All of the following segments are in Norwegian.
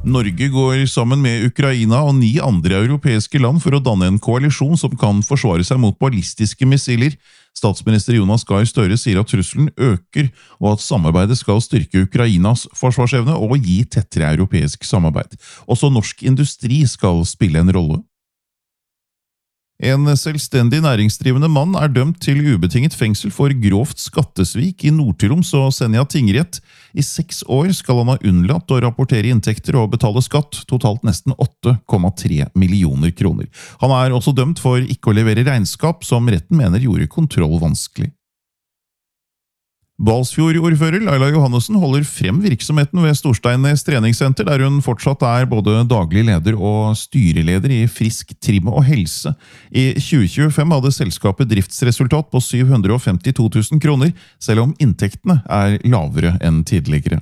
Norge går sammen med Ukraina og 9 andre europeiske land for å danne en koalisjon som kan forsvare seg mot ballistiske missiler. Statsminister Jonas Gahr Støre sier at trusselen øker, og at samarbeidet skal styrke Ukrainas forsvarsevne og gi tettere europeisk samarbeid. Også norsk industri skal spille en rolle. En selvstendig næringsdrivende mann er dømt til ubetinget fengsel for grovt skattesvik i Nord-Troms og Senja tingrett. I 6 år skal han ha unnlatt å rapportere inntekter og betale skatt, totalt nesten 8,3 millioner kroner. Han er også dømt for ikke å levere regnskap, som retten mener gjorde kontroll vanskelig. Balsfjord-ordfører Laila Johannessen holder frem virksomheten ved Storsteinnes treningssenter, der hun fortsatt er både daglig leder og styreleder i Frisk Trim og Helse. I 2025 hadde selskapet driftsresultat på 752 000 kroner, selv om inntektene er lavere enn tidligere.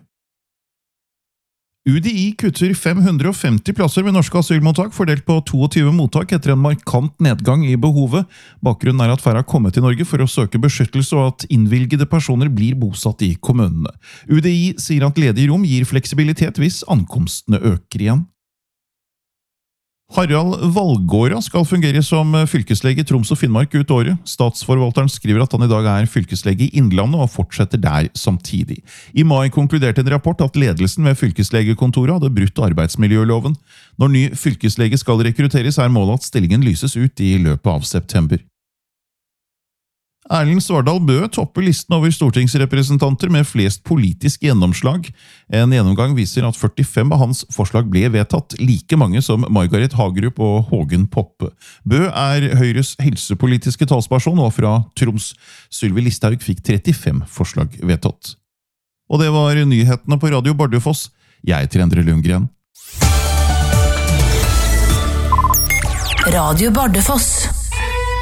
UDI kutter 550 plasser ved norske asylmottak, fordelt på 22 mottak etter en markant nedgang i behovet. Bakgrunnen er at færre har kommet til Norge for å søke beskyttelse, og at innvilgede personer blir bosatt i kommunene. UDI sier at ledige rom gir fleksibilitet hvis ankomstene øker igjen. Harald Valgårda skal fungere som fylkeslege i Troms og Finnmark ut året. Statsforvalteren skriver at han i dag er fylkeslege i Innlandet og fortsetter der samtidig. I mai konkluderte en rapport at ledelsen ved fylkeslegekontoret hadde brutt arbeidsmiljøloven. Når ny fylkeslege skal rekrutteres, er målet at stillingen lyses ut i løpet av september. Erlend Svardal Bøe topper listen over stortingsrepresentanter med flest politisk gjennomslag. En gjennomgang viser at 45 av hans forslag ble vedtatt, like mange som Margaret Hagerup og Hågen Poppe. Bøe er Høyres helsepolitiske talsperson og fra Troms. Sylvi Listhaug fikk 35 forslag vedtatt. Og det var nyhetene på Radio Bardufoss. Jeg heter Endre Lundgren. Radio Bardufoss.